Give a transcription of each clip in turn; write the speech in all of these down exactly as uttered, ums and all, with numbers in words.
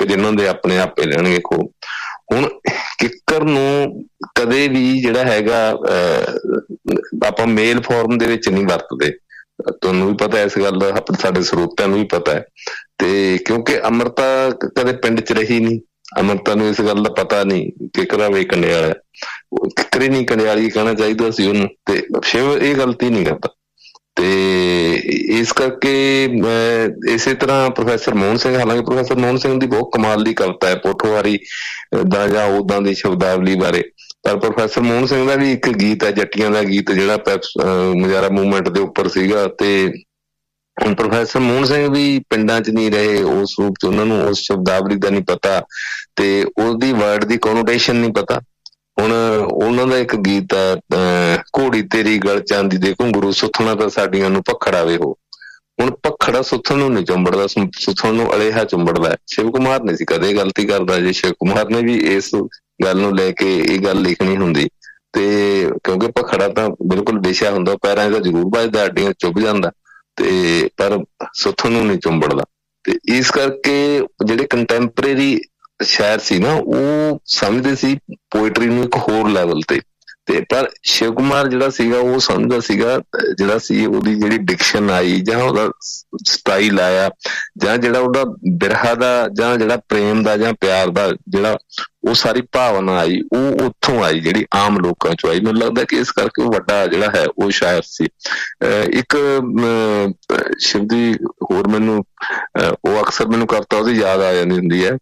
ਜਿਨ੍ਹਾਂ ਦੇ ਆਪਣੇ ਆਪੇ ਲੈਣਗੇ ਖੋ। ਹੁਣ ਕਿੱਕਰ ਨੂੰ ਕਦੇ ਵੀ ਜਿਹੜਾ ਹੈਗਾ ਆਪਾਂ ਮੇਲ ਫਾਰਮ ਦੇ ਵਿੱਚ ਨਹੀਂ ਵਰਤਦੇ, ਤੁਹਾਨੂੰ ਵੀ ਪਤਾ ਇਸ ਗੱਲ ਦਾ, ਆਪਣੇ ਸਾਡੇ ਸਰੋਤਿਆਂ ਨੂੰ ਵੀ ਪਤਾ ਹੈ। ਤੇ ਕਿਉਂਕਿ ਅੰਮ੍ਰਿਤਾ ਕਦੇ ਪਿੰਡ ਚ ਰਹੀ ਨਹੀਂ, ਅੰਮ੍ਰਿਤਾ ਨੂੰ ਇਸ ਗੱਲ ਦਾ ਪਤਾ ਨਹੀਂ ਕਿੱਕਰਾ ਵੇ ਕੰਡਿਆਲਾ, ਕਿੱਕਰੀ ਨਹੀਂ ਕੰਡਿਆਲੀ ਕਹਿਣਾ ਚਾਹੀਦਾ ਸੀ ਉਹਨੂੰ, ਤੇ ਸ਼ਿਵ ਇਹ ਗਲਤੀ ਨਹੀਂ ਕਰਦਾ। ਤੇ ਇਸ ਕਰਕੇ ਮੈਂ ਇਸੇ ਤਰ੍ਹਾਂ ਪ੍ਰੋਫੈਸਰ ਮੋਹਨ ਸਿੰਘ, ਹਾਲਾਂਕਿ ਪ੍ਰੋਫੈਸਰ ਮੋਹਨ ਸਿੰਘ ਦੀ ਬਹੁਤ ਕਮਾਲ ਦੀ ਕਵਿਤਾ ਹੈ ਪੋਠੋਹਾਰੀ ਦਾ ਜਾਂ ਉਦਾਂ ਦੀ ਸ਼ਬਦਾਵਲੀ ਬਾਰੇ, ਪਰ ਪ੍ਰੋਫੈਸਰ ਮੋਹਨ ਸਿੰਘ ਦਾ ਵੀ ਇੱਕ ਗੀਤ ਹੈ ਜੱਟੀਆਂ ਦਾ ਗੀਤ ਜਿਹੜਾ ਪੈਪਸ ਮੁਜ਼ਾਹਰਾ ਮੂਵਮੈਂਟ ਦੇ ਉੱਪਰ ਸੀਗਾ। ਤੇ ਹੁਣ ਪ੍ਰੋਫੈਸਰ ਮੋਹਨ ਸਿੰਘ ਵੀ ਪਿੰਡਾਂ ਚ ਨਹੀਂ ਰਹੇ ਉਸ ਰੂਪ ਚ, ਉਹਨਾਂ ਨੂੰ ਉਸ ਸ਼ਬਦਾਵਲੀ ਦਾ ਨਹੀਂ ਪਤਾ ਤੇ ਉਹਦੀ ਵਰਡ ਦੀ ਕੋਨੋਟੇਸ਼ਨ ਨਹੀਂ ਪਤਾ। ਹੁਣ ਉਹਨਾਂ ਦਾ ਇੱਕ ਗੀਤ ਆ, ਘੋੜੀ ਤੇਰੀ ਗਲ ਚਾਂਦੀ ਦੇ ਘੁੰਗਰੂ, ਸੁੱਥਣਾ ਤਾਂ ਸਾਡੀਆਂ ਨੂੰ ਭਖੜਾਵੇ ਹੋ। ਹੁਣ ਭਖੜਾ ਸੁੱਥਣ ਨੂੰ ਨਹੀਂ ਚੁੰਬੜਦਾ, ਸੁੱਥਣ ਨੂੰ ਅਲੇਹਾ ਚੁੰਬੜਦਾ। ਸ਼ਿਵ ਕੁਮਾਰ ਨਹੀਂ ਸੀ ਕਦੇ ਗਲਤੀ ਕਰਦਾ, ਜੇ ਸ਼ਿਵ ਕੁਮਾਰ ਨੇ ਵੀ ਇਸ ਗੱਲ ਨੂੰ ਲੈ ਕੇ ਇਹ ਗੱਲ ਲਿਖਣੀ ਹੁੰਦੀ ਤੇ ਕਿਉਂਕਿ ਭਖੜਾ ਤਾਂ ਬਿਲਕੁਲ ਵਿਸ਼ਾ ਹੁੰਦਾ, ਪੈਰਾਂ ਦਾ ਜ਼ਰੂਰ ਵੱਜਦਾ, ਅੱਡੀਆਂ ਚੁੱਭ ਜਾਂਦਾ ਤੇ ਪਰ ਸੁੱਥਣ ਨੂੰ ਨਹੀਂ ਚੁੰਬੜਦਾ। ਤੇ ਇਸ ਕਰਕੇ ਜਿਹੜੇ ਕੰਟੈਂਪਰੇਰੀ ਸ਼ਾਇਰ ਸੀ ਨਾ ਉਹ ਸਮਝਦੇ ਸੀ ਪੋਇਟਰੀ ਨੂੰ ਇੱਕ ਹੋਰ ਲੈਵਲ ਤੇ, ਤੇ ਪਰ ਸ਼ਿਵ ਕੁਮਾਰ ਜਿਹੜਾ ਸੀਗਾ ਉਹ ਸਮਝਦਾ ਸੀਗਾ ਜਿਹੜਾ ਸੀ ਉਹਦੀ ਜਿਹੜੀ ਡਿਕਸ਼ਨ ਆਈ ਜਾਂ ਉਹਦਾ ਸਟਾਈਲ ਆਇਆ ਜਾਂ ਜਿਹੜਾ ਉਹਦਾ ਬਿਰਹਾ ਦਾ ਜਾਂ ਜਿਹੜਾ ਪ੍ਰੇਮ ਦਾ ਜਾਂ ਪਿਆਰ ਦਾ ਜਿਹੜਾ ਉਹ ਸਾਰੀ ਭਾਵਨਾ ਆਈ ਉਹ ਉੱਥੋਂ ਆਈ, ਜਿਹੜੀ ਆਮ ਲੋਕਾਂ ਚੋਂ ਆਈ। ਮੈਨੂੰ ਲੱਗਦਾ ਕਿ ਇਸ ਕਰਕੇ ਉਹ ਵੱਡਾ ਜਿਹੜਾ ਹੈ ਉਹ ਸ਼ਾਇਰ ਸੀ। ਇੱਕ ਸ਼ਿਵ ਦੀ ਹੋਰ ਮੈਨੂੰ ਉਹ ਅਕਸਰ ਮੈਨੂੰ ਕਵਿਤਾ ਉਹਦੀ ਯਾਦ ਆ ਜਾਂਦੀ ਹੁੰਦੀ ਹੈ,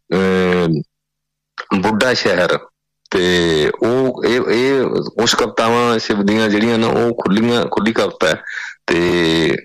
ਬੁੱਢਾ ਸ਼ਹਿਰ। ਤੇ ਉਹ ਇਹ ਇਹ ਕੁਛ ਕਵਿਤਾਵਾਂ ਸ਼ਿਵ ਦੀਆਂ ਜਿਹੜੀਆਂ ਨਾ ਉਹ ਖੁੱਲੀਆਂ ਖੁੱਲੀ ਕਵਿਤਾ ਹੈ। ਤੇ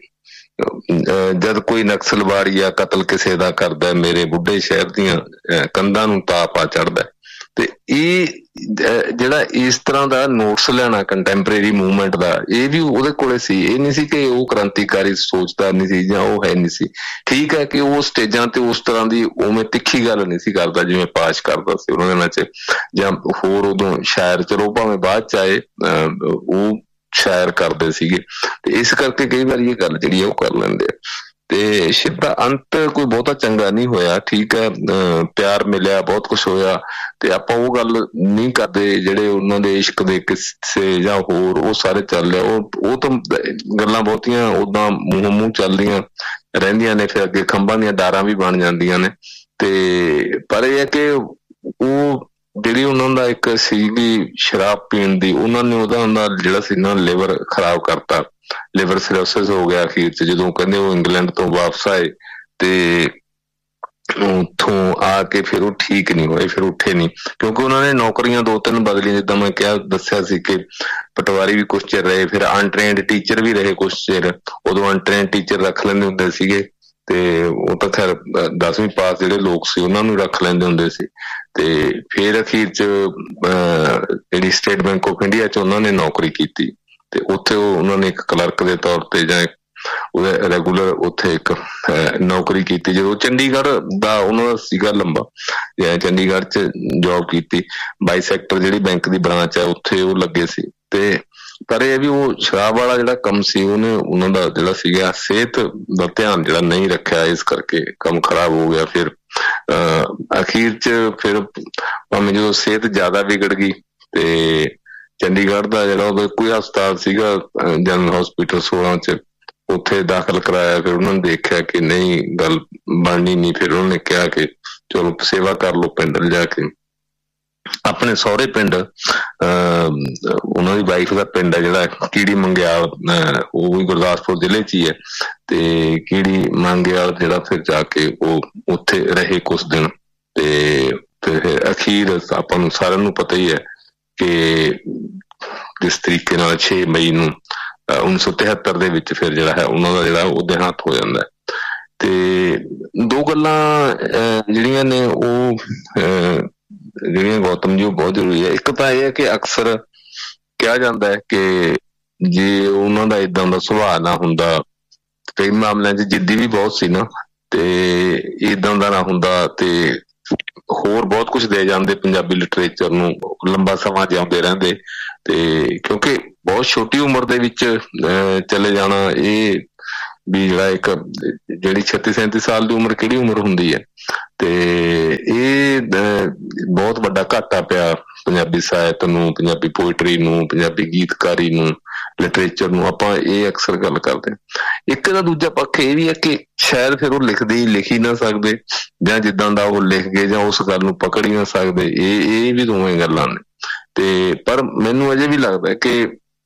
ਜਦ ਕੋਈ ਨਕਸਲਵਾੜੀ ਜਾਂ ਕਤਲ ਕਿਸੇ ਦਾ ਕਰਦਾ, ਮੇਰੇ ਬੁੱਢੇ ਸ਼ਹਿਰ ਦੀਆਂ ਕੰਧਾਂ ਨੂੰ ਤਾਪ ਆ ਚੜ੍ਹਦਾ। ਤੇ ਇਹ ਜਿਹੜਾ ਇਸ ਤਰ੍ਹਾਂ ਦਾ ਨੋਟਸ ਲੈਣਾ ਕੰਟੈਂਪਰੇਰੀ ਮੂਵਮੈਂਟ ਦਾ, ਇਹ ਵੀ ਉਹਦੇ ਕੋਲੇ ਸੀ। ਇਹ ਨਹੀਂ ਸੀ ਕਿ ਉਹ ਕ੍ਰਾਂਤੀਕਾਰੀ ਸੋਚਦਾ ਨਹੀਂ ਸੀ ਜਾਂ ਉਹ ਹੈ ਨਹੀਂ ਸੀ। ਠੀਕ ਹੈ ਕਿ ਉਹ ਸਟੇਜਾਂ ਤੇ ਉਸ ਤਰ੍ਹਾਂ ਦੀ ਉਵੇਂ ਤਿੱਖੀ ਗੱਲ ਨਹੀਂ ਸੀ ਕਰਦਾ ਜਿਵੇਂ ਪਾਸ਼ ਕਰਦਾ ਸੀ ਉਹਨਾਂ ਦਿਨਾਂ ਚ, ਜਾਂ ਹੋਰ ਉਦੋਂ ਸ਼ਾਇਰ ਚਲੋ ਭਾਵੇਂ ਬਾਅਦ ਚ ਆਏ ਉਹ ਸ਼ਾਇਰ ਕਰਦੇ ਸੀਗੇ। ਤੇ ਇਸ ਕਰਕੇ ਕਈ ਵਾਰੀ ਇਹ ਗੱਲ ਜਿਹੜੀ ਆ ਉਹ ਕਰ ਲੈਂਦੇ ਆ। ਤੇ ਸ਼ਿਵ ਦਾ ਅੰਤ ਕੋਈ ਬਹੁਤਾ ਚੰਗਾ ਨਹੀਂ ਹੋਇਆ, ਠੀਕ ਹੈ, ਅਹ ਪਿਆਰ ਮਿਲਿਆ, ਬਹੁਤ ਕੁਛ ਹੋਇਆ, ਤੇ ਆਪਾਂ ਉਹ ਗੱਲ ਨਹੀਂ ਕਰਦੇ ਜਿਹੜੇ ਉਹਨਾਂ ਦੇ ਇਸ਼ਕ ਦੇ ਕਿੱਸੇ ਜਾਂ ਹੋਰ ਉਹ ਸਾਰੇ ਚੱਲ ਰਿਹਾ। ਉਹ ਉਹ ਤਾਂ ਗੱਲਾਂ ਬਹੁਤੀਆਂ ਓਦਾਂ ਮੂੰਹ ਮੂੰਹ ਚੱਲਦੀਆਂ ਰਹਿੰਦੀਆਂ ਨੇ, ਫਿਰ ਅੱਗੇ ਖੰਭਾਂ ਦੀਆਂ ਡਾਰਾਂ ਵੀ ਬਣ ਜਾਂਦੀਆਂ ਨੇ। ਤੇ ਪਰ ਇਹ ਹੈ ਕਿ ਉਹ ਜਿਹੜੀ ਉਹਨਾਂ ਦਾ ਇੱਕ ਸੀਗੀ ਸ਼ਰਾਬ ਪੀਣ ਦੀ, ਉਹਨਾਂ ਨੇ ਉਹਦਾ ਉਹਦਾ ਜਿਹੜਾ ਸੀ ਨਾ ਲਿਵਰ ਖਰਾਬ ਕਰਤਾ, ਲਿਵਰ ਸਿਰੋਸਿਸ ਹੋ ਗਿਆ ਅਖੀਰ ਚ। ਜਦੋਂ ਕਹਿੰਦੇ ਉਹ ਇੰਗਲੈਂਡ ਤੋਂ ਵਾਪਸ ਆਏ ਤੇ ਉੱਥੋਂ ਆ ਕੇ ਫਿਰ ਉਹ ਠੀਕ ਨਹੀਂ ਹੋਏ, ਫਿਰ ਉੱਠੇ ਨਹੀਂ, ਕਿਉਂਕਿ ਉਹਨਾਂ ਨੇ ਨੌਕਰੀਆਂ ਦੋ ਤਿੰਨ ਬਦਲੀਆਂ। ਜਿੱਦਾਂ ਮੈਂ ਕਿਹਾ ਦੱਸਿਆ ਸੀ ਕਿ ਪਟਵਾਰੀ ਵੀ ਕੁਛ ਚਿਰ ਰਹੇ, ਫਿਰ ਅਨਟ੍ਰੇਨਡ ਟੀਚਰ ਵੀ ਰਹੇ ਕੁਛ ਚਿਰ। ਉਦੋਂ ਅਨਟ੍ਰੇਨਡ ਟੀਚਰ ਰੱਖ ਲੈਂਦੇ ਹੁੰਦੇ ਸੀਗੇ ਤੇ ਉਹ ਤਾਂ ਖੈਰ ਦਸਵੀਂ ਪਾਸ ਜਿਹੜੇ ਲੋਕ ਸੀ ਉਹਨਾਂ ਨੂੰ ਰੱਖ ਲੈਂਦੇ ਹੁੰਦੇ ਸੀ। ਤੇ ਫਿਰ ਅਖੀਰ ਚ ਜਿਹੜੀ ਸਟੇਟ ਬੈਂਕ ਆਫ ਇੰਡੀਆ ਚ ਉਹਨਾਂ ਨੇ ਨੌਕਰੀ ਕੀਤੀ ਤੇ ਉੱਥੇ ਉਹ ਉਹਨਾਂ ਨੇ ਇੱਕ ਕਲਰਕ ਦੇ ਤੌਰ ਤੇ ਜਾਂ ਉਹਦੇ ਰੈਗੂਲਰ ਉੱਥੇ ਇੱਕ ਨੌਕਰੀ ਕੀਤੀ। ਜਦੋਂ ਚੰਡੀਗੜ੍ਹ ਦਾ ਉਹਨਾਂ ਦਾ ਸੀਗਾ ਲੰਬਾ, ਚੰਡੀਗੜ੍ਹ ਚ ਜੋਬ ਕੀਤੀ, ਬਾਈ ਸੈਕਟਰ ਜਿਹੜੀ ਬੈਂਕ ਦੀ ਬ੍ਰਾਂਚ ਹੈ ਉੱਥੇ ਉਹ ਲੱਗੇ ਸੀ। ਤੇ ਪਰ ਇਹ ਵੀ ਉਹ ਸ਼ਰਾਬ ਵਾਲਾ ਜਿਹੜਾ ਕੰਮ ਸੀ ਉਹਨੇ ਉਹਨਾਂ ਦਾ ਜਿਹੜਾ ਸੀਗਾ ਸਿਹਤ ਦਾ ਧਿਆਨ ਜਿਹੜਾ ਨਹੀਂ ਰੱਖਿਆ, ਇਸ ਕਰਕੇ ਕੰਮ ਖਰਾਬ ਹੋ ਗਿਆ। ਫਿਰ ਅਹ ਅਖੀਰ ਚ ਫਿਰ ਭਾਵੇਂ ਜਦੋਂ ਸਿਹਤ ਜ਼ਿਆਦਾ ਵਿਗੜ ਗਈ ਤੇ ਚੰਡੀਗੜ੍ਹ ਦਾ ਜਿਹੜਾ ਉਹਦਾ ਕੋਈ ਹਸਪਤਾਲ ਸੀਗਾ ਜਨਰਲ ਹੌਸਪੀਟਲ ਸੋਲਾਂ ਚ, ਉੱਥੇ ਦਾਖਲ ਕਰਾਇਆ। ਫਿਰ ਉਹਨਾਂ ਨੇ ਦੇਖਿਆ ਕਿ ਨਹੀਂ ਗੱਲ ਬਣਨੀ ਨਹੀਂ, ਫਿਰ ਉਹਨਾਂ ਨੇ ਕਿਹਾ ਕਿ ਚਲੋ ਸੇਵਾ ਕਰ ਲਓ ਪਿੰਡ ਲਿਜਾ ਕੇ। ਆਪਣੇ ਸਹੁਰੇ ਪਿੰਡ ਅਹ ਉਹਨਾਂ ਦੀ ਵਾਈਫ ਦਾ ਪਿੰਡ ਹੈ ਜਿਹੜਾ ਕੀੜੀ ਮੰਗਿਆਲ, ਉਹ ਵੀ ਗੁਰਦਾਸਪੁਰ ਜ਼ਿਲ੍ਹੇ ਚ ਹੀ ਹੈ। ਤੇ ਕੀੜੀ ਮੰਗਿਆਲ ਜਿਹੜਾ ਫਿਰ ਜਾ ਕੇ ਉਹ ਉੱਥੇ ਰਹੇ ਕੁਛ ਦਿਨ। ਤੇ ਫਿਰ ਅਖੀਰ ਆਪਾਂ ਨੂੰ ਸਾਰਿਆਂ ਨੂੰ ਪਤਾ ਹੀ ਹੈ ਕਿ ਕਿਸ ਤਰੀਕੇ ਨਾਲ ਛੇ ਮਈ ਨੂੰ ਉੱਨੀ ਸੌ ਤਿਹੱਤਰ ਦੇ ਵਿੱਚ ਫਿਰ ਜਿਹੜਾ ਹੈ ਉਹਨਾਂ ਦਾ ਜਿਹੜਾ ਉਹ ਦੇਹਾਂਤ ਹੋ ਜਾਂਦਾ। ਤੇ ਦੋ ਗੱਲਾਂ ਜਿਹੜੀਆਂ ਨੇ ਉਹ ਜਿਹੜੀਆਂ ਗੌਤਮ ਜੀ ਉਹ ਬਹੁਤ ਜ਼ਰੂਰੀ ਹੈ। ਇੱਕ ਤਾਂ ਇਹ ਹੈ ਕਿ ਅਕਸਰ ਕਿਹਾ ਜਾਂਦਾ ਹੈ ਕਿ ਜੇ ਉਹਨਾਂ ਦਾ ਏਦਾਂ ਦਾ ਸੁਭਾਅ ਨਾ ਹੁੰਦਾ, ਕਈ ਮਾਮਲਿਆਂ ਚ ਜਿੱਦੀ ਵੀ ਬਹੁਤ ਸੀ ਨਾ, ਤੇ ਏਦਾਂ ਦਾ ਨਾ ਹੁੰਦਾ ਤੇ ਹੋਰ ਬਹੁਤ ਕੁਛ ਦੇ ਜਾਂਦੇ ਪੰਜਾਬੀ ਲਿਟਰੇਚਰ ਨੂੰ, ਲੰਬਾ ਸਮਾਂ ਜਿਉਂਦੇ ਰਹਿੰਦੇ। ਤੇ ਕਿਉਂਕਿ ਬਹੁਤ ਛੋਟੀ ਉਮਰ ਦੇ ਵਿੱਚ ਅਹ ਚਲੇ ਜਾਣਾ, ਇਹ ਵੀ ਜਿਹੜਾ ਇੱਕ ਜਿਹੜੀ ਛੱਤੀ ਸੈਂਤੀ ਸਾਲ ਦੀ ਉਮਰ ਕਿਹੜੀ ਉਮਰ ਹੁੰਦੀ ਹੈ। ਤੇ ਇਹ ਬਹੁਤ ਵੱਡਾ ਘਾਟਾ ਪਿਆ ਪੰਜਾਬੀ ਸਾਹਿਤ ਨੂੰ, ਪੰਜਾਬੀ ਪੋਇਟਰੀ ਨੂੰ, ਪੰਜਾਬੀ ਗੀਤਕਾਰੀ ਨੂੰ, ਲਿਟਰੇਚਰ ਨੂੰ। ਆਪਾਂ ਇਹ ਅਕਸਰ ਗੱਲ ਕਰਦੇ। ਇੱਕ ਇਹਦਾ ਦੂਜਾ ਪੱਖ ਇਹ ਵੀ ਹੈ ਕਿ ਸ਼ਾਇਦ ਫਿਰ ਉਹ ਲਿਖਦੇ ਹੀ ਲਿਖ ਹੀ ਨਾ ਸਕਦੇ, ਜਾਂ ਜਿੱਦਾਂ ਦਾ ਉਹ ਲਿਖ ਗਏ ਜਾਂ ਉਸ ਗੱਲ ਨੂੰ ਪਕੜ ਹੀ ਨਾ ਸਕਦੇ। ਇਹ ਇਹ ਵੀ ਦੋਵੇਂ ਗੱਲਾਂ ਨੇ। ਤੇ ਪਰ ਮੈਨੂੰ ਅਜੇ ਵੀ ਲੱਗਦਾ ਕਿ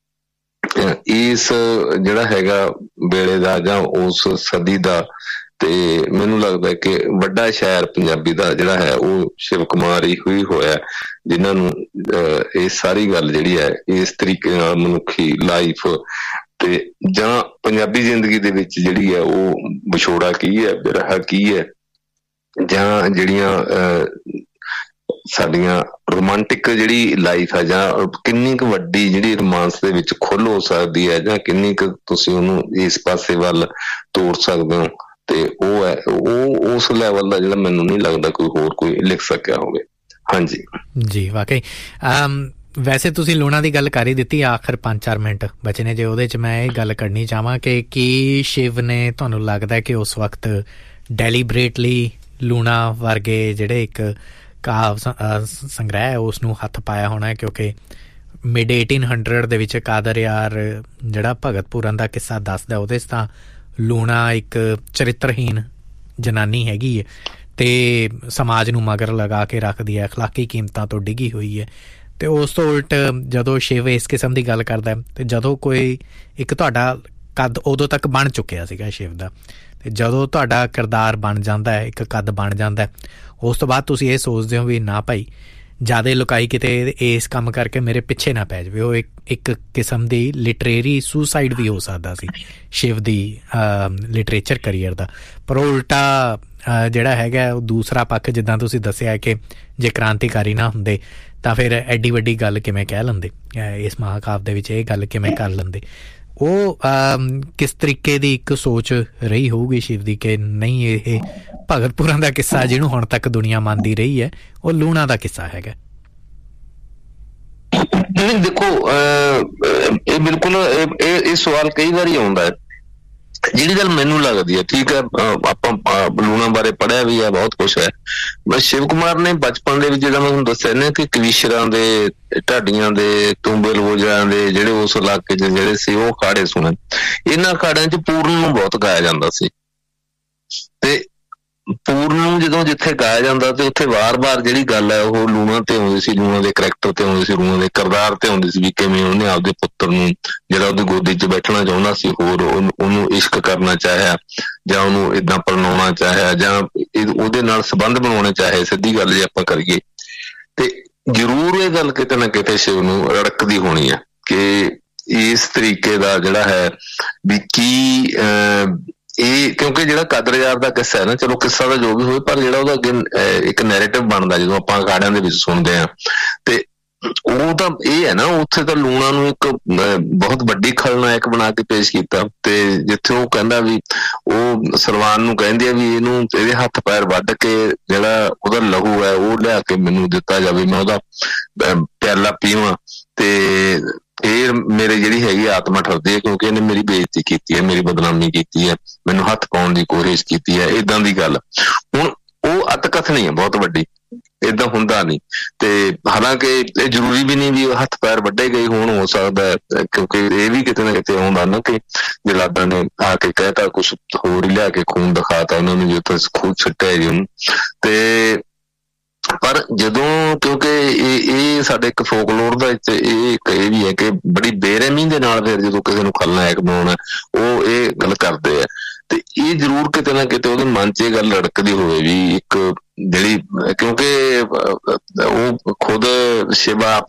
ਇਸ ਜਿਹੜਾ ਹੈਗਾ ਵੇਲੇ ਦਾ ਜਾਂ ਉਸ ਸਦੀ ਦਾ, ਤੇ ਮੈਨੂੰ ਲੱਗਦਾ ਕਿ ਵੱਡਾ ਸ਼ਾਇਰ ਪੰਜਾਬੀ ਦਾ ਜਿਹੜਾ ਹੈ ਉਹ ਸ਼ਿਵ ਕੁਮਾਰ ਹੀ ਹੋਈ ਹੋਇਆ, ਜਿਨ੍ਹਾਂ ਨੂੰ ਅਹ ਇਹ ਸਾਰੀ ਗੱਲ ਜਿਹੜੀ ਹੈ ਇਸ ਤਰੀਕੇ ਨਾਲ ਮਨੁੱਖੀ ਲਾਈਫ ਤੇ ਜਾਂ ਪੰਜਾਬੀ ਜ਼ਿੰਦਗੀ ਦੇ ਵਿੱਚ ਜਿਹੜੀ ਹੈ ਉਹ ਵਿਛੋੜਾ ਕੀ ਹੈ, ਬਿਰਹਾ ਕੀ ਹੈ, ਜਾਂ ਜਿਹੜੀਆਂ ਅਹ ਸਾਡੀਆਂ ਰੋਮਾਂਟਿਕ ਜਿਹੜੀ ਲਾਈਫ ਹੈ, ਜਾਂ ਕਿੰਨੀ ਕੁ ਵੱਡੀ ਜਿਹੜੀ ਰੋਮਾਂਸ ਦੇ ਵਿੱਚ ਖੁੱਲ੍ਹ ਹੋ ਸਕਦੀ ਹੈ, ਜਾਂ ਕਿੰਨੀ ਕੁ ਤੁਸੀਂ ਉਹਨੂੰ ਇਸ ਪਾਸੇ ਵੱਲ ਤੋੜ ਸਕਦੇ ਹੋ, ਤੇ ਉਹ ਹੈ ਉਹ ਉਸ ਲੈਵਲ ਦਾ ਜਿਹੜਾ ਮੈਨੂੰ ਨਹੀਂ ਲੱਗਦਾ ਕੋਈ ਹੋਰ ਕੋਈ ਲਿਖ ਸਕਿਆ ਹੋਵੇ। ਹਾਂਜੀ ਜੀ, ਵਾਕਈ। ਵੈਸੇ ਤੁਸੀਂ ਲੂਣਾ ਦੀ ਗੱਲ ਕਰ ਹੀ ਦਿੱਤੀ, ਆਖਰ ਪੰਜ ਚਾਰ ਮਿੰਟ ਬਚੇ ਨੇ ਜੇ ਉਹਦੇ 'ਚ ਮੈਂ ਇਹ ਗੱਲ ਕਰਨੀ ਚਾਹਵਾਂ ਕਿ ਕੀ ਸ਼ਿਵ ਨੇ ਤੁਹਾਨੂੰ ਲੱਗਦਾ ਕਿ ਉਸ ਵਕਤ ਡੈਲੀਬਰੇਟਲੀ ਲੂਣਾ ਵਰਗੇ ਜਿਹੜੇ ਇੱਕ ਕਾਵ ਸੰਗ੍ਰਹਿ ਹੈ ਉਸ ਨੂੰ ਹੱਥ ਪਾਇਆ ਹੋਣਾ? ਕਿਉਂਕਿ ਮਿਡ ਏਟੀਨ ਹੰਡਰਡ ਦੇ ਵਿੱਚ ਕਾਦਰ ਯਾਰ ਜਿਹੜਾ ਭਗਤ ਪੂਰਨ ਦਾ ਕਿੱਸਾ ਦੱਸਦਾ ਉਹਦੇ 'ਚ ਤਾਂ ਲੂਣਾ ਇੱਕ ਚਰਿੱਤਰਹੀਨ ਜਨਾਨੀ ਹੈਗੀ ਹੈ ਅਤੇ ਸਮਾਜ ਨੂੰ ਮਗਰ ਲਗਾ ਕੇ ਰੱਖਦੀ ਹੈ, ਅਖਲਾਕੀ ਕੀਮਤਾਂ ਤੋਂ ਡਿੱਗੀ ਹੋਈ ਹੈ। ਅਤੇ ਉਸ ਤੋਂ ਉਲਟ ਜਦੋਂ ਸ਼ਿਵ ਇਸ ਕਿਸਮ ਦੀ ਗੱਲ ਕਰਦਾ ਅਤੇ ਜਦੋਂ ਕੋਈ ਇੱਕ ਤੁਹਾਡਾ ਕੱਦ ਉਦੋਂ ਤੱਕ ਬਣ ਚੁੱਕਿਆ ਸੀਗਾ ਸ਼ਿਵ ਦਾ, ਅਤੇ ਜਦੋਂ ਤੁਹਾਡਾ ਕਿਰਦਾਰ ਬਣ ਜਾਂਦਾ ਹੈ, ਇੱਕ ਕੱਦ ਬਣ ਜਾਂਦਾ, ਉਸ ਤੋਂ ਬਾਅਦ ਤੁਸੀਂ ਇਹ ਸੋਚਦੇ ਹੋ ਵੀ ਨਾ ਭਾਈ ਜ਼ਿਆਦਾ ਲੁਕਾਈ ਕਿਤੇ ਇਸ ਕੰਮ ਕਰਕੇ ਮੇਰੇ ਪਿੱਛੇ ਨਾ ਪੈ ਜਾਵੇ। ਉਹ ਇੱਕ ਇੱਕ ਕਿਸਮ ਦੀ ਲਿਟਰੇਰੀ ਸੁਸਾਈਡ ਵੀ ਹੋ ਸਕਦਾ ਸੀ ਸ਼ਿਵ ਦੀ ਲਿਟਰੇਚਰ ਕਰੀਅਰ ਦਾ। ਪਰ ਉਹ ਉਲਟਾ ਜਿਹੜਾ ਹੈਗਾ ਉਹ ਦੂਸਰਾ ਪੱਖ, ਜਿੱਦਾਂ ਤੁਸੀਂ ਦੱਸਿਆ ਕਿ ਜੇ ਕ੍ਰਾਂਤੀਕਾਰੀ ਨਾ ਹੁੰਦੇ ਤਾਂ ਫਿਰ ਐਡੀ ਵੱਡੀ ਗੱਲ ਕਿਵੇਂ ਕਹਿ ਲੈਂਦੇ, ਇਸ ਮਹਾਂਕਾਵ ਦੇ ਵਿੱਚ ਇਹ ਗੱਲ ਕਿਵੇਂ ਕਰ ਲੈਂਦੇ। ਉਹ ਕਿਸ ਤਰੀਕੇ ਦੀ ਇੱਕ ਸੋਚ ਰਹੀ ਹੋਊਗੀ ਸ਼ਿਵ ਦੀ ਕਿ ਨਹੀਂ ਇਹ ਭਗਤਪੁਰਾਂ ਦਾ ਕਿੱਸਾ ਜਿਹਨੂੰ ਹੁਣ ਤੱਕ ਦੁਨੀਆ ਮੰਨਦੀ ਰਹੀ ਹੈ ਉਹ ਲੂਣਾ ਦਾ ਕਿੱਸਾ ਹੈਗਾ। ਨਹੀਂ ਦੇਖੋ, ਇਹ ਬਿਲਕੁਲ ਇਹ ਇਹ ਸਵਾਲ ਕਈ ਵਾਰੀ ਆਉਂਦਾ ਹੈ। ਜਿਹੜੀ ਗੱਲ ਮੈਨੂੰ ਲੱਗਦੀ ਹੈ, ਠੀਕ ਹੈ, ਆਪਾਂ ਲੂਣਾ ਬਾਰੇ ਪੜ੍ਹਿਆ ਵੀ ਹੈ, ਬਹੁਤ ਕੁਛ ਹੈ, ਬਸ ਸ਼ਿਵ ਕੁਮਾਰ ਨੇ ਬਚਪਨ ਦੇ ਵਿੱਚ ਜਿਹੜਾ ਮੈਂ ਤੁਹਾਨੂੰ ਦੱਸਿਆ ਨਾ ਕਿ ਕਵੀਸ਼ਰਾਂ ਦੇ, ਢਾਡੀਆਂ ਦੇ, ਤੁੰਬੇ ਲਵੋਜਿਆਂ ਦੇ ਜਿਹੜੇ ਉਸ ਇਲਾਕੇ 'ਚ ਜਿਹੜੇ ਸੀ ਉਹ ਅਖਾੜੇ ਸੁਣੇ। ਇਹਨਾਂ ਅਖਾੜਿਆਂ 'ਚ ਪੂਰਨ ਨੂੰ ਬਹੁਤ ਗਾਇਆ ਜਾਂਦਾ ਸੀ, ਤੇ ਪੂਰਨ ਨੂੰ ਜਦੋਂ ਜਿੱਥੇ ਗਾਇਆ ਜਾਂਦਾ ਤੇ ਉੱਥੇ ਵਾਰ-ਵਾਰ ਜਿਹੜੀ ਗੱਲ ਹੈ ਉਹ ਲੂਣਾ ਤੇ ਆਉਂਦੀ ਸੀ, ਲੂਣਾ ਦੇ ਕਰੈਕਟਰ ਤੇ ਆਉਂਦੀ ਸੀ, ਲੂਣਾ ਦੇ ਕਿਰਦਾਰ ਤੇ ਆਉਂਦੀ ਸੀ ਵੀ ਕਿਵੇਂ ਉਹਨੇ ਆਪਦੇ ਪੁੱਤਰ ਨੂੰ ਜਿਹੜਾ ਉਹਦੀ ਗੋਦੀ 'ਚ ਬੈਠਣਾ ਚਾਹੁੰਦਾ ਸੀ, ਹੋਰ ਉਹਨੂੰ ਇਸ਼ਕ ਕਰਨਾ ਚਾਹਿਆ, ਜਾਂ ਉਹਨੂੰ ਏਦਾਂ ਪਰਨਾਉਣਾ ਚਾਹਿਆ, ਜਾਂ ਉਹਦੇ ਨਾਲ ਸੰਬੰਧ ਬਣਾਉਣੇ ਚਾਹੇ। ਸਿੱਧੀ ਗੱਲ ਜੇ ਆਪਾਂ ਕਰੀਏ ਤੇ ਜ਼ਰੂਰ ਇਹ ਗੱਲ ਕਿਤੇ ਨਾ ਕਿਤੇ ਸ਼ਿਵ ਨੂੰ ਰੜਕਦੀ ਹੋਣੀ ਹੈ ਕਿ ਇਸ ਤਰੀਕੇ ਦਾ ਜਿਹੜਾ ਹੈ ਵੀ ਕੀ ਅਹ ਇਹ, ਕਿਉਂਕਿ ਜਿਹੜਾ ਕਾਦਰ ਯਾਰ ਦਾ ਕਿੱਸਾ ਹੈ ਨਾ, ਚਲੋ ਕਿੱਸਾ ਦਾ ਜੋ ਵੀ ਹੋਵੇ, ਪਰ ਜਿਹੜਾ ਉਹਦਾ ਅੱਗੇ ਇੱਕ ਨੈਰੇਟਿਵ ਬਣਦਾ ਜਦੋਂ ਆਪਾਂ ਅਖਾੜਿਆਂ ਦੇ ਵਿੱਚ ਸੁਣਦੇ ਹਾਂ, ਤੇ ਉਹ ਤਾਂ ਇਹ ਹੈ ਨਾ, ਉੱਥੇ ਤਾਂ ਲੂਣਾ ਨੂੰ ਇੱਕ ਬਹੁਤ ਵੱਡੀ ਖਲਨਾਇਕ ਬਣਾ ਕੇ ਪੇਸ਼ ਕੀਤਾ। ਤੇ ਜਿੱਥੇ ਉਹ ਕਹਿੰਦਾ ਵੀ ਉਹ ਸਲਮਾਨ ਨੂੰ ਕਹਿੰਦੀ ਆ ਵੀ ਇਹਨੂੰ ਇਹਦੇ ਹੱਥ ਪੈਰ ਵੱਢ ਕੇ ਜਿਹੜਾ ਉਹਦਾ ਲਹੂ ਹੈ ਉਹ ਲਿਆ ਕੇ ਮੈਨੂੰ ਦਿੱਤਾ ਜਾਵੇ, ਮੈਂ ਉਹਦਾ ਪਿਆਲਾ ਪੀਵਾਂ, ਤੇ ਇਹ ਮੇਰੇ ਜਿਹੜੀ ਹੈਗੀ ਆਤਮਾ ਠਰਦੀ ਹੈ ਕਿਉਂਕਿ ਇਹਨੇ ਮੇਰੀ ਬੇਇੱਜ਼ਤੀ ਕੀਤੀ ਹੈ, ਮੇਰੀ ਬਦਨਾਮੀ ਕੀਤੀ ਹੈ, ਮੈਨੂੰ ਹੱਥ ਪਾਉਣ ਦੀ ਕੋਸ਼ਿਸ਼ ਕੀਤੀ ਹੈ, ਏਦਾਂ ਦੀ ਗੱਲ। ਹੁਣ ਉਹ ਅਤਕਥਨੀ ਹੈ ਬਹੁਤ ਵੱਡੀ, ਏਦਾਂ ਹੁੰਦਾ ਨਹੀਂ। ਤੇ ਹਾਲਾਂਕਿ ਇਹ ਜ਼ਰੂਰੀ ਵੀ ਨਹੀਂ ਵੀ ਹੱਥ ਪੈਰ ਵੱਢੇ ਗਏ ਹੋਣ, ਹੋ ਸਕਦਾ ਹੈ, ਕਿਉਂਕਿ ਇਹ ਵੀ ਕਿਤੇ ਨਾ ਕਿਤੇ ਆਉਂਦਾ ਨਾ ਕਿ ਜਲਾਦਾਂ ਨੇ ਆ ਕੇ ਕਹਿਤਾ ਕੁਛ ਹੋਰ ਹੀ, ਲਿਆ ਕੇ ਖੂਨ ਦਿਖਾਤਾ ਉਹਨਾਂ ਨੂੰ, ਜਿੱਥੇ ਖੂਨ ਛੱਟਿਆ ਜੀ ਉਹਨੂੰ। ਤੇ ਪਰ ਜਦੋਂ, ਕਿਉਂਕਿ ਇਹ ਇਹ ਸਾਡੇ ਇੱਕ ਫੋਕਲੋਰ ਦਾ ਵਿੱਚ ਇਹ ਇੱਕ ਇਹ ਵੀ ਹੈ ਕਿ ਬੜੀ ਬੇਰਹਿਮੀ ਦੇ ਨਾਲ ਫਿਰ ਜਦੋਂ ਕਿਸੇ ਨੂੰ ਖਲਨਾਇਕ ਬਣਾਉਣਾ ਉਹ ਇਹ ਗੱਲ ਕਰਦੇ ਆ, ਤੇ ਇਹ ਜ਼ਰੂਰ ਕਿਤੇ ਨਾ ਕਿਤੇ ਉਹਦੇ ਮਨ 'ਚ ਇਹ ਗੱਲ ਲੜਕਦੀ ਹੋਵੇ ਵੀ ਇੱਕ ਜਿਹੜੀ, ਕਿਉਂਕਿ ਉਹ ਖੁਦ ਸ਼ਿਵ ਆਪ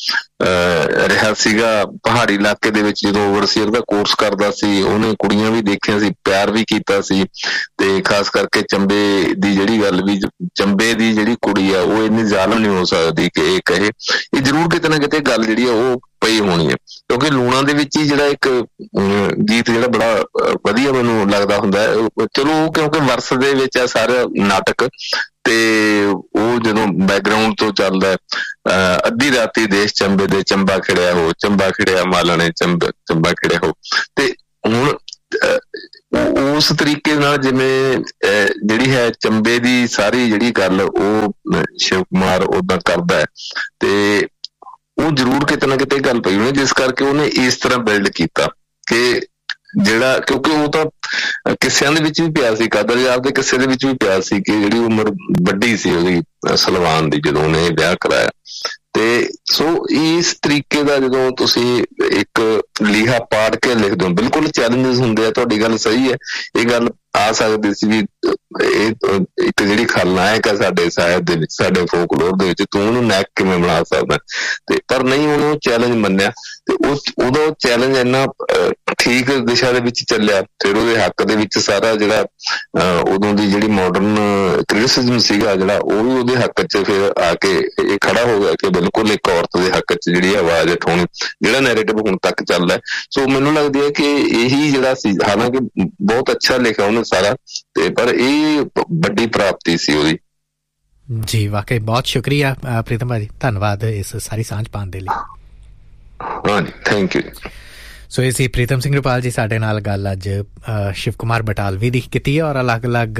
ਰਿਹਾ ਸੀਗਾ ਪਹਾੜੀ ਇਲਾਕੇ ਦੇ ਵਿੱਚ, ਜਦੋਂ ਓਵਰਸੀਅਰ ਦਾ ਕੋਰਸ ਕਰਦਾ ਸੀ ਉਹਨੇ ਕੁੜੀਆਂ ਵੀ ਦੇਖੀਆਂ ਸੀ, ਪਿਆਰ ਵੀ ਕੀਤਾ ਸੀ, ਤੇ ਖਾਸ ਕਰਕੇ ਚੰਬੇ ਦੀ ਜਿਹੜੀ ਗੱਲ ਵੀ, ਚੰਬੇ ਦੀ ਜਿਹੜੀ ਕੁੜੀ ਆ ਉਹ ਇੰਨੀ ਜ਼ਾਲਮ ਨਹੀਂ ਹੋ ਸਕਦੀ ਕਿ ਇਹ ਕਹੇ। ਇਹ ਜ਼ਰੂਰ ਕਿਤੇ ਨਾ ਕਿਤੇ ਗੱਲ ਜਿਹੜੀ ਆ ਉਹ ਪਈ ਹੋਣੀ ਹੈ, ਕਿਉਂਕਿ ਲੂਣਾ ਦੇ ਵਿੱਚ ਹੀ ਜਿਹੜਾ ਇੱਕ ਗੀਤ ਜਿਹੜਾ ਬੜਾ ਵਧੀਆ ਮੈਨੂੰ ਲੱਗਦਾ ਹੁੰਦਾ ਹੈ, ਚਲੋ ਕਿਉਂਕਿ ਵਰਸ ਦੇ ਵਿੱਚ ਆ ਸਾਰਾ ਨਾਟਕ, ਤੇ ਉਹ ਜਦੋਂ ਬੈਕਗਰਾਊਂਡ ਤੋਂ ਚੱਲਦਾ ਅਹ ਅੱਧੀ ਰਾਤੀ ਦੇਸ਼ ਚੰਬੇ ਦੇ ਚੰਬਾ ਖਿੜਿਆ ਹੋ, ਚੰਬਾ ਖਿੜਿਆ ਮਾਲਣੇ ਚੰਬ ਚੰਬਾ ਖਿੜਿਆ ਹੋ, ਤੇ ਹੁਣ ਉਸ ਤਰੀਕੇ ਨਾਲ ਜਿਵੇਂ ਜਿਹੜੀ ਹੈ ਚੰਬੇ ਦੀ ਸਾਰੀ ਜਿਹੜੀ ਗੱਲ ਉਹ ਸ਼ਿਵ ਕੁਮਾਰ ਓਦਾਂ ਕਰਦਾ ਹੈ, ਤੇ ਉਹ ਜ਼ਰੂਰ ਕਿਤੇ ਨਾ ਕਿਤੇ ਗੱਲ ਪਈ ਹੋਣੀ, ਜਿਸ ਕਰਕੇ ਉਹਨੇ ਇਸ ਤਰ੍ਹਾਂ ਬਿਲਡ ਕੀਤਾ ਕਿ ਜਿਹੜਾ, ਕਿਉਂਕਿ ਉਹ ਤਾਂ ਕਿੱਸਿਆਂ ਦੇ ਵਿੱਚ ਵੀ ਪਿਆ ਸੀ, ਕਾਦਰ ਯਾਰ ਦੇ ਕਿੱਸੇ ਦੇ ਵਿੱਚ ਵੀ ਪਿਆ ਸੀ ਕਿ ਜਿਹੜੀ ਉਮਰ ਵੱਡੀ ਸੀ ਉਹਦੀ ਸਲਮਾਨ ਦੀ ਜਦੋਂ ਉਹਨੇ ਵਿਆਹ ਕਰਾਇਆ। ਤੇ ਸੋ ਇਸ ਤਰੀਕੇ ਦਾ ਜਦੋਂ ਤੁਸੀਂ ਇੱਕ ਲੀਹਾ ਪਾੜ ਕੇ ਲਿਖਦੇ ਹੋ, ਬਿਲਕੁਲ ਚੈਲੰਜਸ ਹੁੰਦੇ ਆ, ਤੁਹਾਡੀ ਗੱਲ ਸਹੀ ਹੈ, ਇਹ ਗੱਲ ਆ ਸਕਦੀ ਸੀ ਵੀ ਇਹ ਇੱਕ ਜਿਹੜੀ ਖਲਨਾਇਕ ਹੈ ਸਾਡੇ ਸਾਹਿਤ ਦੇ ਵਿੱਚ, ਸਾਡੇ ਫੋਕਲੋਰ ਦੇ ਵਿੱਚ, ਤੂੰ ਉਹਨੂੰ ਨੈਕ ਕਿਵੇਂ ਬਣਾ ਸਕਦਾ, ਤੇ ਪਰ ਨਹੀਂ ਉਹਨੂੰ ਚੈਲੰਜ ਮੰਨਿਆ, ਤੇ ਉਹ ਉਹਦਾ ਚੈਲੰਜ ਇੰਨਾ ਠੀਕ ਦਿਸ਼ਾ ਦੇ ਵਿੱਚ ਚੱਲਿਆ, ਫਿਰ ਉਹਦੇ ਹੱਕ ਦੇ ਵਿੱਚ ਸਾਰਾ ਜਿਹੜਾ ਉਦੋਂ ਦੀ ਜਿਹੜੀ ਮਾਡਰਨ ਕ੍ਰਿਟਿਸਿਜ਼ਮ ਸੀਗਾ ਜਿਹੜਾ, ਉਹ ਵੀ ਉਹਦੇ ਹੱਕ 'ਚ ਫਿਰ ਆ ਕੇ ਇਹ ਖੜਾ ਹੋ ਗਿਆ ਕਿ ਬਿਲਕੁਲ ਇੱਕ ਔਰਤ ਦੇ ਹੱਕ 'ਚ ਜਿਹੜੀ ਆਵਾਜ਼ ਉਠਾਉਣੀ, ਜਿਹੜਾ ਨੈਰੇਟਿਵ ਹੁਣ ਤੱਕ ਚੱਲਦਾ। ਸੋ ਮੈਨੂੰ ਲੱਗਦੀ ਹੈ ਕਿ ਇਹੀ ਜਿਹੜਾ ਸੀ, ਹਾਲਾਂਕਿ ਬਹੁਤ ਅੱਛਾ ਲਿਖਿਆ ਉਹਨੇ ਸਾਰਾ, ਤੇ ਪਰ ਇਹ ਵੱਡੀ ਪ੍ਰਾਪਤੀ ਸੀ ਉਹਦੀ। ਜੀ ਵਾਕਈ ਬਹੁਤ ਸ਼ੁਕਰੀਆ ਪ੍ਰੀਤਮ ਭਾਜੀ, ਧੰਨਵਾਦ ਇਸ ਸਾਰੀ ਸਾਂਝ ਪਾਉਣ ਦੇ ਲਈ। ਹਾਂਜੀ, ਥੈਂਕ ਯੂ। ਸੋ ਇਹ ਸੀ ਪ੍ਰੀਤਮ ਸਿੰਘ ਰੁਪਾਲ ਜੀ, ਸਾਡੇ ਨਾਲ ਗੱਲ ਅੱਜ ਸ਼ਿਵ ਕੁਮਾਰ ਬਟਾਲਵੀ ਦੀ ਕੀਤੀ ਹੈ, ਔਰ ਅਲੱਗ-ਅਲੱਗ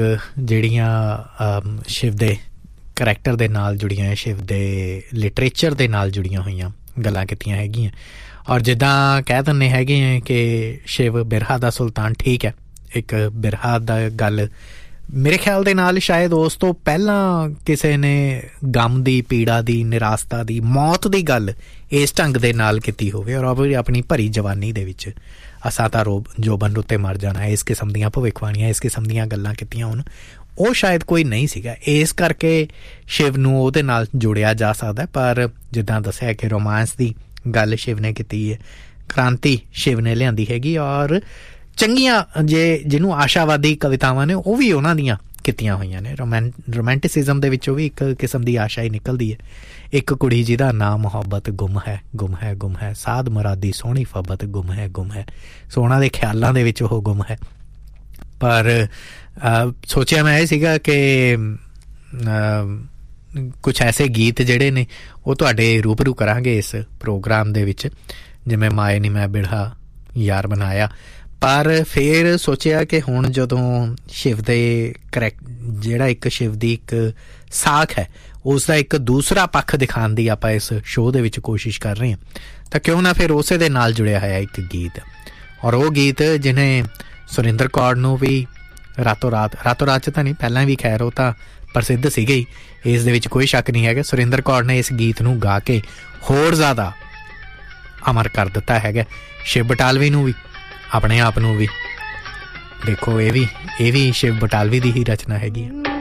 ਜਿਹੜੀਆਂ ਸ਼ਿਵ ਦੇ ਕਰੈਕਟਰ ਦੇ ਨਾਲ ਜੁੜੀਆਂ, ਸ਼ਿਵ ਦੇ ਲਿਟਰੇਚਰ ਦੇ ਨਾਲ ਜੁੜੀਆਂ ਹੋਈਆਂ ਗੱਲਾਂ ਕੀਤੀਆਂ ਹੈਗੀਆਂ। ਔਰ ਜਿੱਦਾਂ ਕਹਿ ਦਿੰਦੇ ਹੈਗੇ ਹੈ ਕਿ ਸ਼ਿਵ ਬਿਰਹਾ ਦਾ ਸੁਲਤਾਨ, ਠੀਕ ਹੈ, ਇੱਕ ਬਿਰਹਾ ਦਾ ਗੱਲ ਮੇਰੇ ਖਿਆਲ ਦੇ ਨਾਲ ਸ਼ਾਇਦ ਉਸ ਤੋਂ ਪਹਿਲਾਂ ਕਿਸੇ ਨੇ ਗਮ ਦੀ, ਪੀੜਾ ਦੀ, ਨਿਰਾਸ਼ਤਾ ਦੀ, ਮੌਤ ਦੀ ਗੱਲ ਇਸ ਢੰਗ ਦੇ ਨਾਲ ਕੀਤੀ ਹੋਵੇ, ਔਰ ਉਹ ਆਪਣੀ ਭਰੀ ਜਵਾਨੀ ਦੇ ਵਿੱਚ ਅਸਾਂ ਤਾਂ ਰੋਬ ਜੋਬਨ ਉੱਤੇ ਮਰ ਜਾਣਾ, ਇਸ ਕਿਸਮ ਦੀਆਂ ਭਵਿੱਖਬਾਣੀਆਂ, ਇਸ ਕਿਸਮ ਦੀਆਂ ਗੱਲਾਂ ਕੀਤੀਆਂ ਹੋਣ, ਉਹ ਸ਼ਾਇਦ ਕੋਈ ਨਹੀਂ ਸੀਗਾ। ਇਸ ਕਰਕੇ ਸ਼ਿਵ ਨੂੰ ਉਹਦੇ ਨਾਲ ਜੋੜਿਆ ਜਾ ਸਕਦਾ। ਪਰ ਜਿੱਦਾਂ ਦੱਸਿਆ ਕਿ ਰੋਮਾਂਸ ਦੀ ਗੱਲ ਸ਼ਿਵ ਨੇ ਕੀਤੀ ਹੈ, ਕ੍ਰਾਂਤੀ ਸ਼ਿਵ ਨੇ ਲਿਆਂਦੀ ਹੈਗੀ, ਔਰ ਚੰਗੀਆਂ ਜੇ ਜਿਹਨੂੰ ਆਸ਼ਾਵਾਦੀ ਕਵਿਤਾਵਾਂ ਨੇ ਉਹ ਵੀ ਉਹਨਾਂ ਦੀਆਂ ਕੀਤੀਆਂ ਹੋਈਆਂ ਨੇ। ਰੋਮੈਂ ਰੋਮੈਂਟਿਸਿਜ਼ਮ ਦੇ ਵਿੱਚੋਂ ਵੀ ਇੱਕ ਕਿਸਮ ਦੀ ਆਸ਼ਾ ਹੀ ਨਿਕਲਦੀ ਹੈ। ਇੱਕ ਕੁੜੀ ਜਿਹਦਾ ਨਾਂ ਮੁਹੱਬਤ ਗੁੰਮ ਹੈ, ਗੁੰਮ ਹੈ, ਗੁੰਮ ਹੈ, ਸਾਧ ਮੁਰਾਦੀ ਸੋਹਣੀ ਫੱਬਤ ਗੁੰਮ ਹੈ, ਗੁੰਮ ਹੈ। ਸੋ ਉਹਨਾਂ ਦੇ ਖਿਆਲਾਂ ਦੇ ਵਿੱਚ ਉਹ ਗੁੰਮ ਹੈ। ਪਰ ਸੋਚਿਆ ਮੈਂ ਇਹ ਸੀਗਾ ਕਿ ਕੁਛ ਐਸੇ ਗੀਤ ਜਿਹੜੇ ਨੇ ਉਹ ਤੁਹਾਡੇ ਰੂਬਰੂ ਕਰਾਂਗੇ ਇਸ ਪ੍ਰੋਗਰਾਮ ਦੇ ਵਿੱਚ, ਜਿਵੇਂ ਮਾਏ ਨੀ ਮੈਂ ਬਿਰਹਾ ਯਾਰ ਬਣਾਇਆ। ਪਰ ਫਿਰ ਸੋਚਿਆ ਕਿ ਹੁਣ ਜਦੋਂ ਸ਼ਿਵ ਦੇ ਕਰੈਕ ਜਿਹੜਾ ਇੱਕ ਸ਼ਿਵ ਦੀ ਇੱਕ ਸਾਖ ਹੈ, ਉਸ ਦਾ ਇੱਕ ਦੂਸਰਾ ਪੱਖ ਦਿਖਾਉਣ ਦੀ ਆਪਾਂ ਇਸ ਸ਼ੋਅ ਦੇ ਵਿੱਚ ਕੋਸ਼ਿਸ਼ ਕਰ ਰਹੇ ਹਾਂ, ਤਾਂ ਕਿਉਂ ਨਾ ਫਿਰ ਉਸੇ ਦੇ ਨਾਲ ਜੁੜਿਆ ਹੋਇਆ ਇੱਕ ਗੀਤ, ਔਰ ਉਹ ਗੀਤ ਜਿਹਨੇ ਸੁਰਿੰਦਰ ਕੌਰ ਨੂੰ ਵੀ ਰਾਤੋਂ ਰਾਤ ਰਾਤੋਂ ਰਾਤ 'ਚ ਤਾਂ ਨਹੀਂ, ਪਹਿਲਾਂ ਵੀ ਖੈਰ ਉਹ ਤਾਂ ਪ੍ਰਸਿੱਧ ਸੀਗੇ ਹੀ, ਇਸ ਦੇ ਵਿੱਚ ਕੋਈ ਸ਼ੱਕ ਨਹੀਂ ਹੈਗਾ। ਸੁਰਿੰਦਰ ਕੌਰ ਨੇ ਇਸ ਗੀਤ ਨੂੰ ਗਾ ਕੇ ਹੋਰ ਜ਼ਿਆਦਾ ਅਮਰ ਕਰ ਦਿੱਤਾ ਹੈਗਾ। ਸ਼ਿਵ ਬਟਾਲਵੀ ਨੂੰ ਵੀ, ਆਪਣੇ ਆਪ ਨੂੰ ਵੀ। ਦੇਖੋ ਇਹ ਵੀ ਇਹ ਵੀ ਸ਼ਿਵ ਬਟਾਲਵੀ ਦੀ ਹੀ ਰਚਨਾ ਹੈਗੀ ਹੈ।